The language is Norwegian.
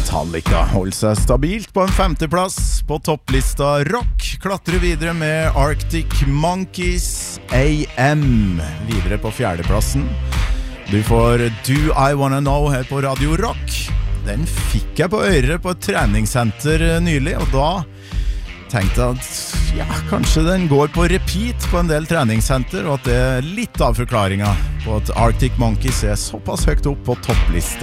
Metallica holder seg stabilt på en 5. plass på topplista rock, klatrer videre med Arctic Monkeys AM, videre på 4. plassen. Du får Do I Wanna Know her på Radio Rock. Den fikk jeg på øret på et treningssenter nylig, og da tenkte jeg at ja, kanskje den går på repeat på en del treningssenter, og at det er litt av forklaringen på at Arctic Monkeys er såpass høyt opp på topplista.